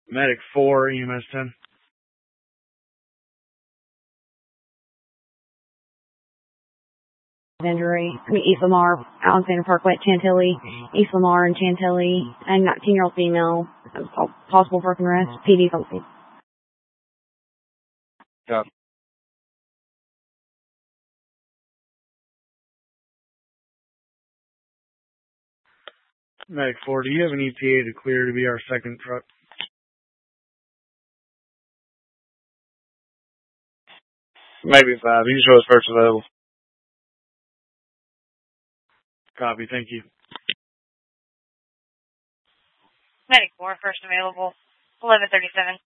Medic 4, EMS 10. Injury. East Lamar, Alexander Parkway, Chantilly, East Lamar and Chantilly, and 19-year-old female, possible broken wrist, PD something. Yeah. Medic 4, do you have an ETA to clear to be our second truck? Maybe 5. You show us first available. Copy, thank you. Medic 4, first available, 11:37.